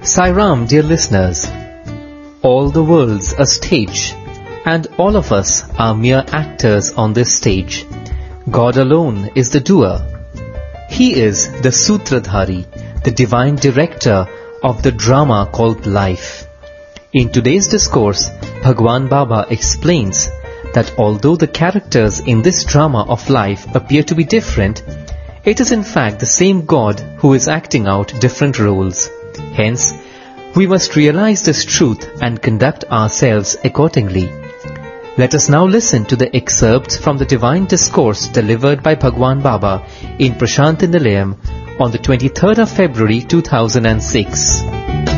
Sai Ram, dear listeners. All the world's a stage, and all of us are mere actors on this stage. God alone is the doer. He is the Sutradhari, the divine director of the drama called life. In today's discourse, Bhagwan Baba explains that although the characters in this drama of life appear to be different, it is in fact the same God who is acting out different roles. Hence, we must realize this truth and conduct ourselves accordingly. Let us now listen to the excerpts from the divine discourse delivered by Bhagwan Baba in Prashanthi Nilayam on the 23rd of February 2006.